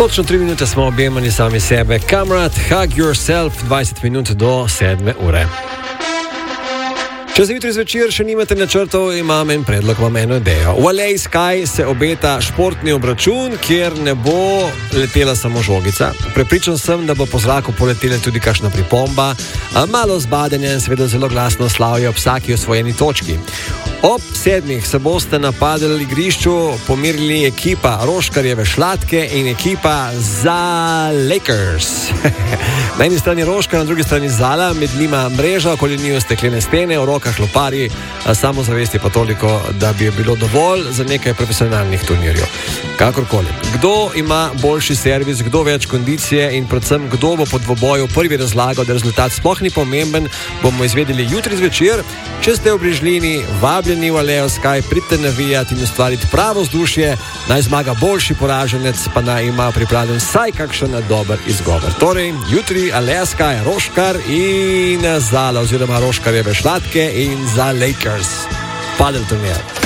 Točno 3 minute smo objemani sami sebe. Kamrat, hug yourself, 20 minut do 7 ure. Če za jutri zvečer še nimate načrtov, imam en predlog, imam eno idejo. V LA Sky se obeta športni obračun, kjer ne bo letela samo žogica. Prepričan sem, da bo po zraku poletela tudi kakšna pripomba, malo zbadanje in seveda zelo glasno slavje ob vsaki osvojeni točki. Ob 7 se boste na padel igrišču pomirili ekipa Roškarjeve Šlatke in ekipa za Lakers. Na eni strani Roška, na drugi strani Zala, med njima mreža, okoli njiju steklene stene, v rokah lopari, samozavesti pa toliko, da bi je bilo dovolj za nekaj profesionalnih turnirjev. Kakorkoli. Kdo ima boljši servis, kdo več kondicije in predvsem kdo bo po dvoboju prvi razlagal, da rezultat sploh ni pomemben, bomo izvedeli jutri zvečer. Če ste v bližini, vabljeni v LA Sky, pridite navijati in ustvariti pravo vzdušje, naj zmaga boljši poraženec, pa naj ima pripravljen vsaj kakšen dober izgovor. Torej, jutri LA Sky, Roškar in Zala oziroma Roškarjeve Šlatke in za Lakers. Padel turnir.